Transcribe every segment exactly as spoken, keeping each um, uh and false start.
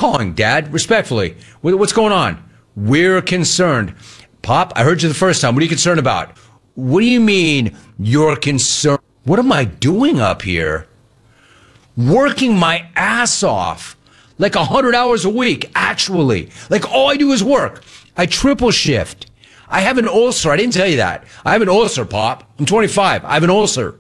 calling, Dad, respectfully. What's going on? We're concerned. Pop, I heard you the first time. What are you concerned about? What do you mean you're concerned? What am I doing up here? Working my ass off. Like one hundred hours a week, actually. Like, all I do is work. I triple shift. I have an ulcer. I didn't tell you that. I have an ulcer, Pop. I'm twenty-five. I have an ulcer.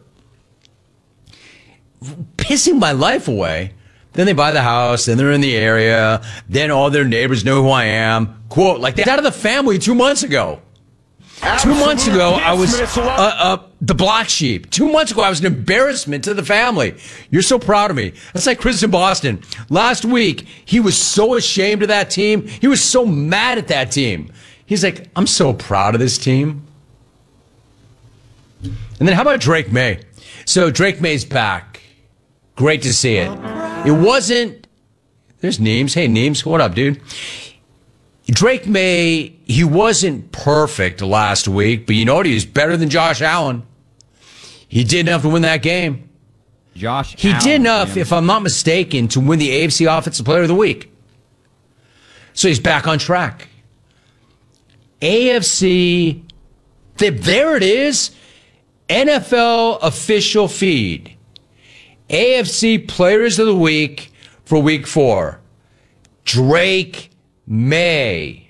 Pissing my life away. Then they buy the house. Then they're in the area. Then all their neighbors know who I am. Quote, like, they're out of the family two months ago. Two months ago, I was uh, uh, the black sheep. Two months ago, I was an embarrassment to the family. You're so proud of me. That's like Chris in Boston. Last week, he was so ashamed of that team. He was so mad at that team. He's like, I'm so proud of this team. And then how about Drake May? So Drake May's back. Great to see it. It wasn't... There's Neems. Hey, Neems. What up, dude? Drake May, he wasn't perfect last week, but you know what? He was better than Josh Allen. He did enough to win that game. Josh He Allen, did enough, man. if I'm not mistaken, to win the A F C Offensive Player of the Week. So he's back on track. A F C, there it is. N F L official feed. A F C Players of the Week for Week four. Drake May.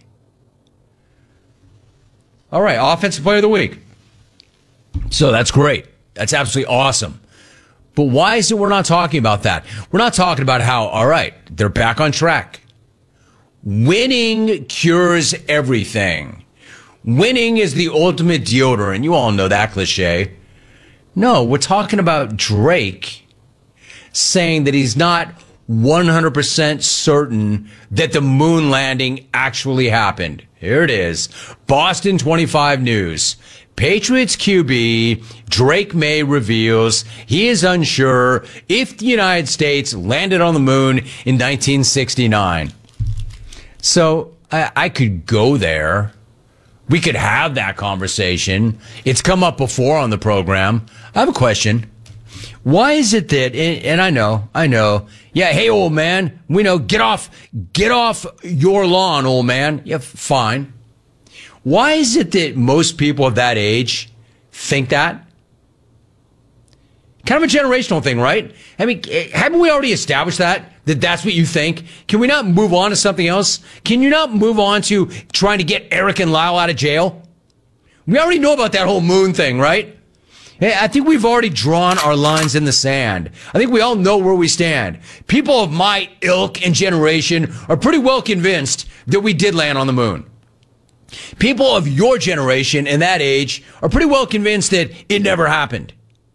All right, Offensive Player of the Week. So that's great. That's absolutely awesome. But why is it we're not talking about that? We're not talking about how, all right, they're back on track. Winning cures everything. Winning is the ultimate deodorant. You all know that cliche. No, we're talking about Drake saying that he's not one hundred percent certain that the moon landing actually happened. Here it is. Boston twenty-five News. Patriots Q B Drake May reveals he is unsure if the United States landed on the moon in nineteen sixty-nine. So I, I could go there. We could have that conversation. It's come up before on the program. I have a question. Why is it that, and I know, I know, yeah, hey, old man, we know, get off, get off your lawn, old man. Yeah, fine. Why is it that most people of that age think that? Kind of a generational thing, right? I mean, haven't we already established that? That that's what you think? Can we not move on to something else? Can you not move on to trying to get Eric and Lyle out of jail? We already know about that whole moon thing, right? Hey, I think we've already drawn our lines in the sand. I think we all know where we stand. People of my ilk and generation are pretty well convinced that we did land on the moon. People of your generation and that age are pretty well convinced that it never happened.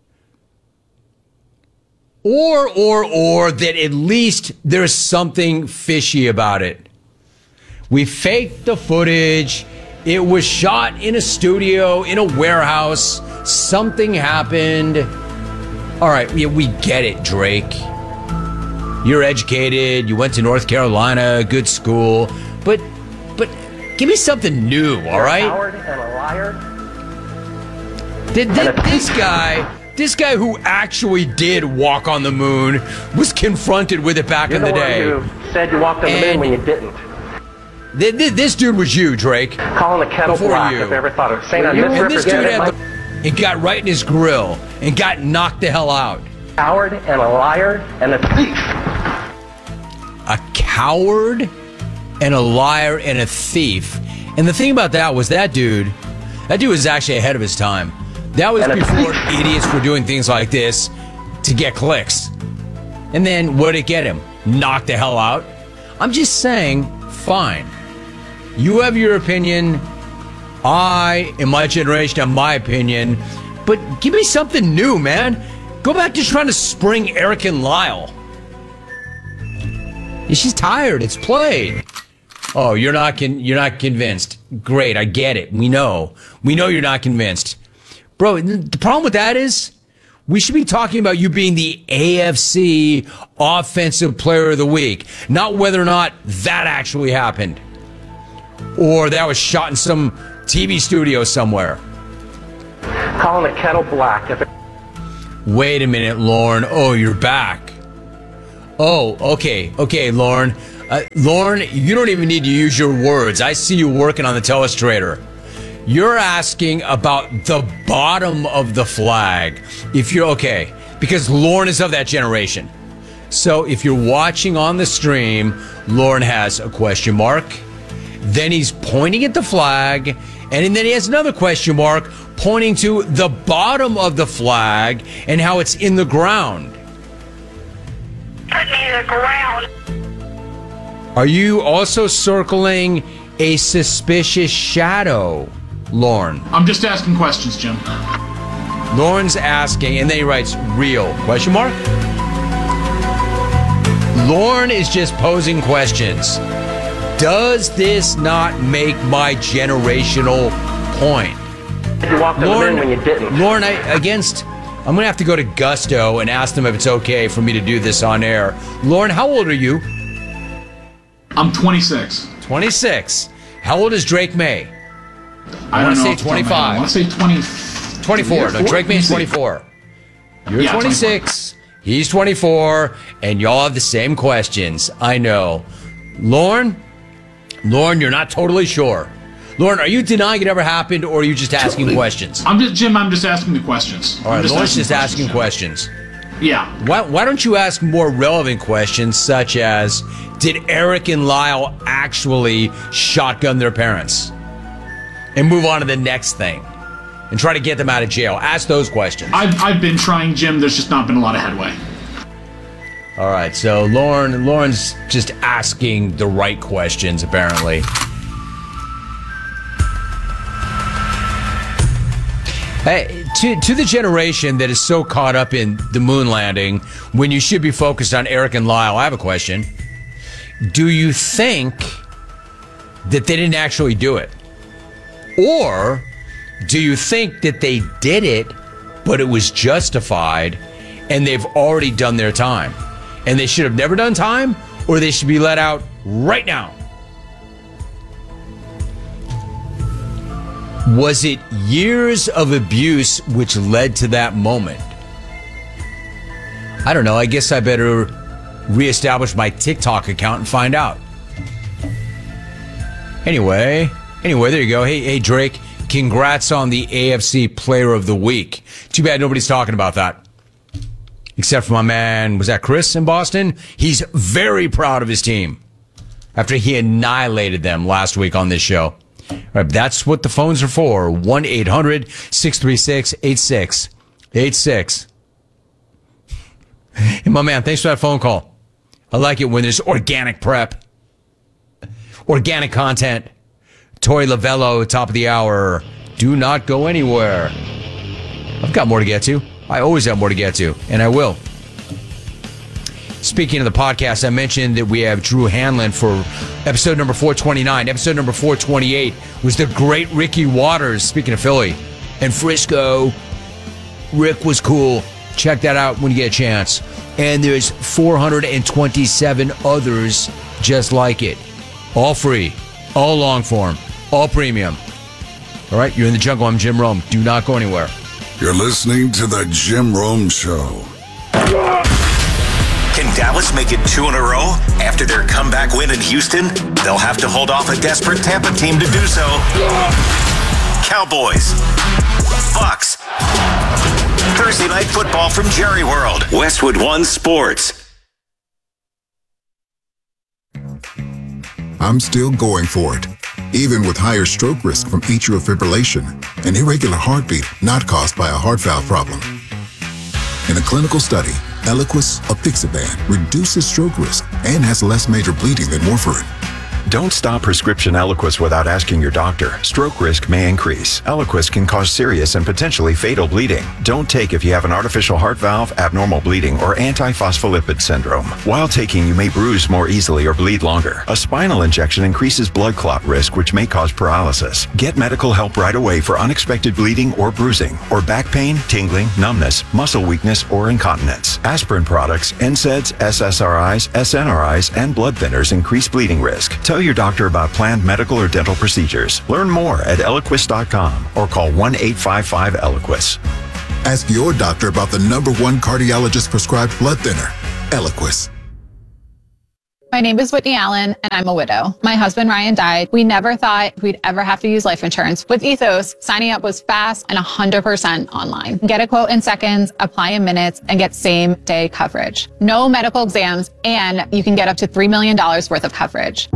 Or, or, or that at least there's something fishy about it. We faked the footage. It was shot in a studio, in a warehouse. Something happened. All right, yeah, we get it, Drake. You're educated. You went to North Carolina, good school. But, but give me something new, all right? You're a coward and a liar. Did, did this guy... This guy who actually did walk on the moon was confronted with it back You're in the, the day. one who said you walked on the And moon when you didn't. Th- th- this dude was you, Drake. Calling the kettle Before black you. if I ever thought of saying I And this dude misrepresented had my the, it got right in his grill and got knocked the hell out. coward and a liar and a thief. A coward and a liar and a thief. And the thing about that was that dude, that dude was actually ahead of his time. That was before idiots were doing things like this to get clicks. And then what did it get him? Knocked the hell out? I'm just saying, fine. You have your opinion. I, in my generation, have my opinion. But give me something new, man. Go back to trying to spring Eric and Lyle. She's tired. It's played. Oh, you're not con- you're not convinced. Great, I get it. We know. We know you're not convinced. Bro, the problem with that is we should be talking about you being the A F C Offensive Player of the Week, not whether or not that actually happened or that was shot in some T V studio somewhere. Calling the kettle black if it... Wait a minute, Lauren. Oh, you're back. Oh, okay. Okay, Lauren. Uh, Lauren, you don't even need to use your words. I see you working on the telestrator. You're asking about the bottom of the flag. If you're okay, because Lauren is of that generation. So if you're watching on the stream, Lauren has a question mark. Then he's pointing at the flag. And then he has another question mark pointing to the bottom of the flag and how it's in the ground. Put me in the ground. Are you also circling a suspicious shadow, Lauren? I'm just asking questions, Jim. Lauren's asking, and then he writes, real, question mark? Lauren is just posing questions. Does this not make my generational point? You walked Lauren, in when you didn't. Lauren, I, against, I'm going to have to go to Gusto and ask them if it's okay for me to do this on air. Lauren, how old are you? I'm twenty-six. twenty-six. How old is Drake May? I, I want to say know off the top of my head. twenty-five. I want to say twenty. twenty-four. Yeah, No, Drake May's twenty-four. You're Yeah, twenty-six. He's twenty-four. And y'all have the same questions. I know. Lauren? Lauren, you're not totally sure. Lauren, are you denying it ever happened, or are you just asking Totally. questions? I'm just Jim. I'm just asking the questions. All right, I'm just Lauren's asking just asking questions. questions. Yeah. Why, why don't you ask more relevant questions, such as, did Eric and Lyle actually shotgun their parents? And move on to the next thing. And try to get them out of jail. Ask those questions. I've I've been trying, Jim. There's just not been a lot of headway. All right, so Lauren, Lauren's just asking the right questions, apparently. Hey, to, to the generation that is so caught up in the moon landing, when you should be focused on Eric and Lyle, I have a question. Do you think that they didn't actually do it? Or do you think that they did it, but it was justified, and they've already done their time? And they should have never done time, or they should be let out right now? Was it years of abuse which led to that moment? I don't know. I guess I better reestablish my TikTok account and find out. Anyway, anyway, there you go. Hey, hey, Drake, congrats on the A F C Player of the Week. Too bad nobody's talking about that. Except for my man, was that Chris in Boston? He's very proud of his team after he annihilated them last week on this show. All right, that's what the phones are for. one eight hundred six three six eight six eight six. Hey, my man, thanks for that phone call. I like it when there's organic prep, organic content. Tori Lavello, top of the hour. Do not go anywhere. I've got more to get to. I always have more to get to, and I will. Speaking of the podcast, I mentioned that we have Drew Hanlon for episode number four twenty-nine. Episode number four twenty-eight was the great Ricky Waters, speaking of Philly, and Frisco. Rick was cool. Check that out when you get a chance. And there's four hundred twenty-seven others just like it. All free, all long form, all premium. All right, you're in the jungle. I'm Jim Rome. Do not go anywhere. You're listening to The Jim Rome Show. Can Dallas make it two in a row after their comeback win in Houston? They'll have to hold off a desperate Tampa team to do so. Cowboys. Bucks. Thursday Night Football from Jerry World. Westwood One Sports. I'm still going for it, even with higher stroke risk from atrial fibrillation, an irregular heartbeat not caused by a heart valve problem. In a clinical study, Eliquis apixaban reduces stroke risk and has less major bleeding than warfarin. Don't stop prescription Eliquis without asking your doctor. Stroke risk may increase. Eliquis can cause serious and potentially fatal bleeding. Don't take if you have an artificial heart valve, abnormal bleeding, or antiphospholipid syndrome. While taking, you may bruise more easily or bleed longer. A spinal injection increases blood clot risk, which may cause paralysis. Get medical help right away for unexpected bleeding or bruising, or back pain, tingling, numbness, muscle weakness, or incontinence. Aspirin products, N SAIDs, S S R Is, S N R Is, and blood thinners increase bleeding risk. Tell your doctor about planned medical or dental procedures. Learn more at Eliquis dot com or call one eight five five Eliquis. Ask your doctor about the number one cardiologist prescribed blood thinner, Eliquis. My name is Whitney Allen, and I'm a widow. My husband, Ryan, died. We never thought we'd ever have to use life insurance. With Ethos, signing up was fast and one hundred percent online. Get a quote in seconds, apply in minutes, and get same-day coverage. No medical exams, and you can get up to three million dollars worth of coverage.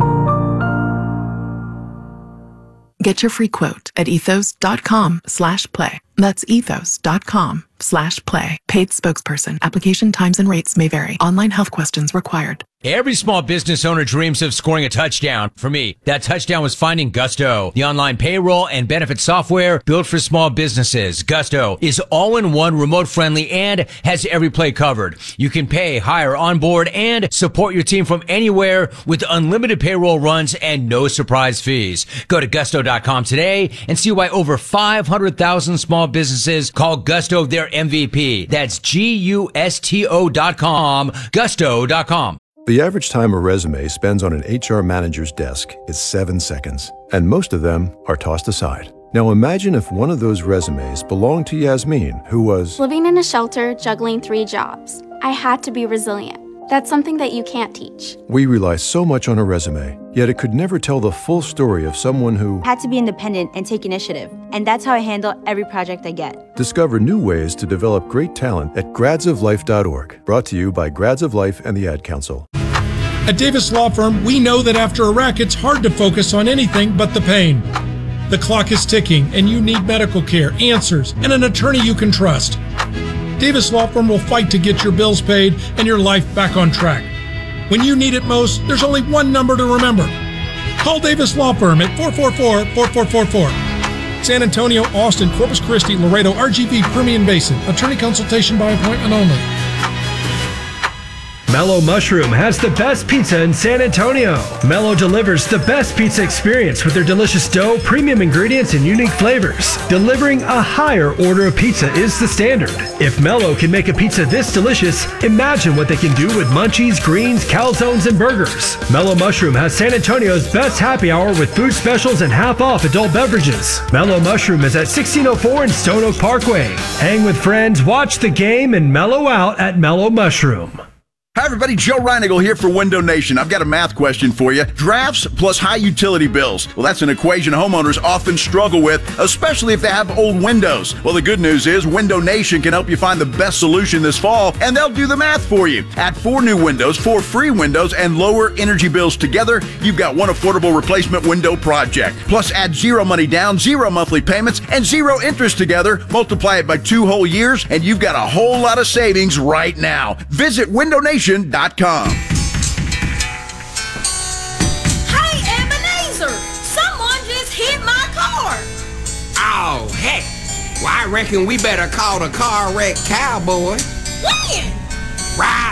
Get your free quote at ethos.com slash play. That's ethos.com slash play. Paid spokesperson. Application times and rates may vary. Online health questions required. Every small business owner dreams of scoring a touchdown. For me, that touchdown was finding Gusto, the online payroll and benefit software built for small businesses. Gusto is all-in-one, remote-friendly, and has every play covered. You can pay, hire, onboard, and support your team from anywhere with unlimited payroll runs and no surprise fees. Go to gusto dot com today and see why over five hundred thousand small businesses call Gusto their M V P. That's G U S T O dot com, gusto dot com. The average time a resume spends on an H R manager's desk is seven seconds, and most of them are tossed aside. Now imagine if one of those resumes belonged to Yasmin, who was living in a shelter, juggling three jobs. I had to be resilient. That's something that you can't teach. We rely so much on a resume, yet it could never tell the full story of someone who had to be independent and take initiative. And that's how I handle every project I get. Discover new ways to develop great talent at grads of life dot org. Brought to you by Grads of Life and the Ad Council. At Davis Law Firm, we know that after Iraq, it's hard to focus on anything but the pain. The clock is ticking, and you need medical care, answers, and an attorney you can trust. Davis Law Firm will fight to get your bills paid and your life back on track. When you need it most, there's only one number to remember. Call Davis Law Firm at four four four, four four four four. San Antonio, Austin, Corpus Christi, Laredo, R G V, Permian Basin. Attorney consultation by appointment only. Mellow Mushroom has the best pizza in San Antonio. Mellow delivers the best pizza experience with their delicious dough, premium ingredients, and unique flavors. Delivering a higher order of pizza is the standard. If Mellow can make a pizza this delicious, imagine what they can do with munchies, greens, calzones, and burgers. Mellow Mushroom has San Antonio's best happy hour with food specials and half-off adult beverages. Mellow Mushroom is at sixteen oh four in Stone Oak Parkway. Hang with friends, watch the game, and mellow out at Mellow Mushroom. Hi everybody, Joe Reinigal here for Window Nation. I've got a math question for you. Drafts plus high utility bills. Well, that's an equation homeowners often struggle with, especially if they have old windows. Well, the good news is Window Nation can help you find the best solution this fall, and they'll do the math for you. Add four new windows, four free windows, and lower energy bills together. You've got one affordable replacement window project. Plus add zero money down, zero monthly payments, and zero interest together. Multiply it by two whole years, and you've got a whole lot of savings right now. Visit window nation dot com. Hey, Ebenezer! Someone just hit my car! Oh, heck! Well, I reckon we better call the car wreck cowboy. When? Right